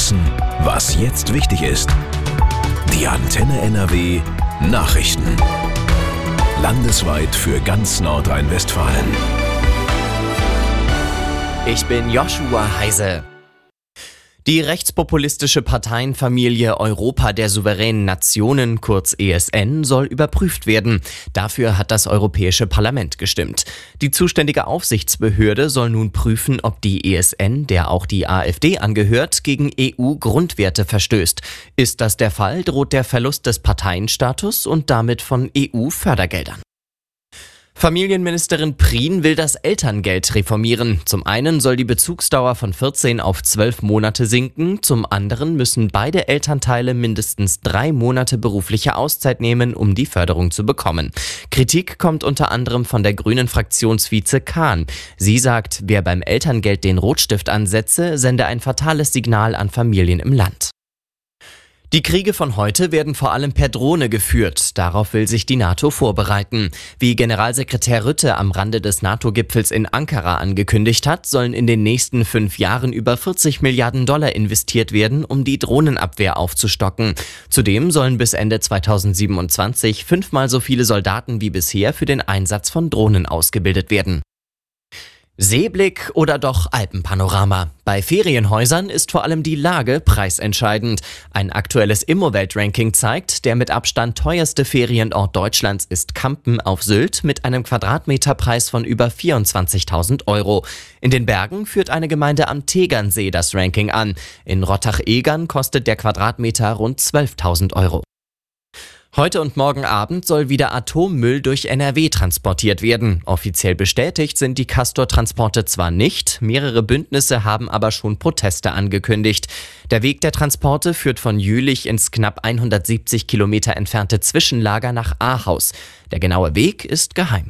wissen, was jetzt wichtig ist. Die Antenne NRW Nachrichten. Landesweit für ganz Nordrhein-Westfalen. Ich bin Joshua Heise. Die rechtspopulistische Parteienfamilie Europa der souveränen Nationen, kurz ESN, soll überprüft werden. Dafür hat das Europäische Parlament gestimmt. Die zuständige Aufsichtsbehörde soll nun prüfen, ob die ESN, der auch die AfD angehört, gegen EU-Grundwerte verstößt. Ist das der Fall, droht der Verlust des Parteienstatus und damit von EU-Fördergeldern. Familienministerin Prien will das Elterngeld reformieren. Zum einen soll die Bezugsdauer von 14 auf 12 Monate sinken, zum anderen müssen beide Elternteile mindestens 3 Monate berufliche Auszeit nehmen, um die Förderung zu bekommen. Kritik kommt unter anderem von der grünen Fraktionsvize Kahn. Sie sagt, wer beim Elterngeld den Rotstift ansetze, sende ein fatales Signal an Familien im Land. Die Kriege von heute werden vor allem per Drohne geführt. Darauf will sich die NATO vorbereiten. Wie Generalsekretär Rutte am Rande des NATO-Gipfels in Ankara angekündigt hat, sollen in den nächsten 5 Jahren über 40 Milliarden Dollar investiert werden, um die Drohnenabwehr aufzustocken. Zudem sollen bis Ende 2027 5-mal so viele Soldaten wie bisher für den Einsatz von Drohnen ausgebildet werden. Seeblick oder doch Alpenpanorama? Bei Ferienhäusern ist vor allem die Lage preisentscheidend. Ein aktuelles Immowelt-Ranking zeigt, der mit Abstand teuerste Ferienort Deutschlands ist Kampen auf Sylt mit einem Quadratmeterpreis von über 24.000 Euro. In den Bergen führt eine Gemeinde am Tegernsee das Ranking an. In Rottach-Egern kostet der Quadratmeter rund 12.000 Euro. Heute und morgen Abend soll wieder Atommüll durch NRW transportiert werden. Offiziell bestätigt sind die Castor-Transporte zwar nicht, mehrere Bündnisse haben aber schon Proteste angekündigt. Der Weg der Transporte führt von Jülich ins knapp 170 Kilometer entfernte Zwischenlager nach Ahaus. Der genaue Weg ist geheim.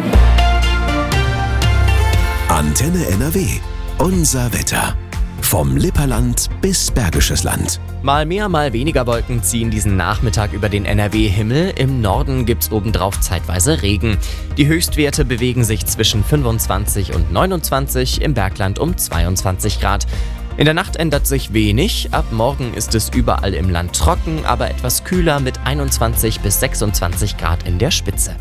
Antenne NRW. Unser Wetter. Vom Lipperland bis Bergisches Land. Mal mehr, mal weniger Wolken ziehen diesen Nachmittag über den NRW-Himmel. Im Norden gibt's obendrauf zeitweise Regen. Die Höchstwerte bewegen sich zwischen 25 und 29, im Bergland um 22 Grad. In der Nacht ändert sich wenig. Ab morgen ist es überall im Land trocken, aber etwas kühler mit 21 bis 26 Grad in der Spitze.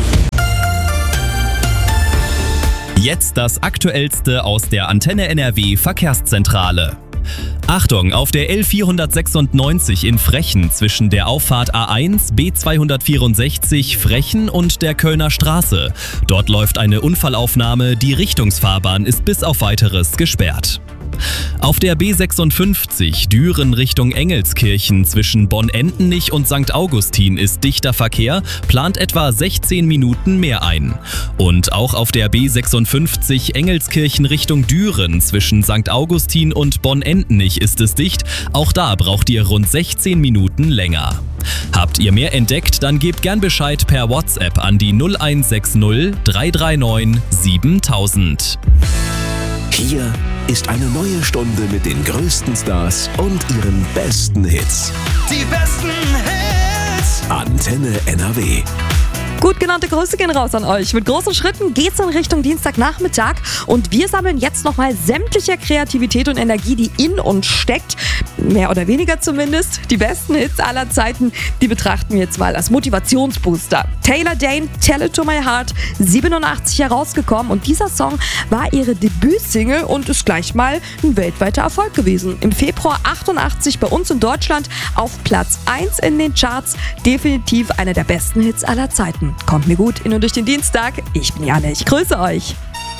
Jetzt das Aktuellste aus der Antenne NRW Verkehrszentrale. Achtung, auf der L496 in Frechen zwischen der Auffahrt A1 B264 Frechen und der Kölner Straße. Dort läuft eine Unfallaufnahme, die Richtungsfahrbahn ist bis auf Weiteres gesperrt. Auf der B56 Düren Richtung Engelskirchen zwischen Bonn-Entenich und St. Augustin ist dichter Verkehr, plant etwa 16 Minuten mehr ein. Und auch auf der B56 Engelskirchen Richtung Düren zwischen St. Augustin und Bonn-Entenich ist es dicht, auch da braucht ihr rund 16 Minuten länger. Habt ihr mehr entdeckt, dann gebt gern Bescheid per WhatsApp an die 0160 339 7000. Hier ist eine neue Stunde mit den größten Stars und ihren besten Hits. Die besten Hits! Antenne NRW. Gut genannte Grüße gehen raus an euch. Mit großen Schritten geht's in Richtung Dienstagnachmittag und wir sammeln jetzt nochmal sämtliche Kreativität und Energie, die in uns steckt. Mehr oder weniger zumindest. Die besten Hits aller Zeiten, die betrachten wir jetzt mal als Motivationsbooster. Taylor Dayne, Tell It To My Heart, 87 herausgekommen und dieser Song war ihre Debütsingle und ist gleich mal ein weltweiter Erfolg gewesen. Im Februar 88 bei uns in Deutschland auf Platz 1 in den Charts. Definitiv einer der besten Hits aller Zeiten. Kommt mir gut in und durch den Dienstag. Ich bin Janne, ich grüße euch.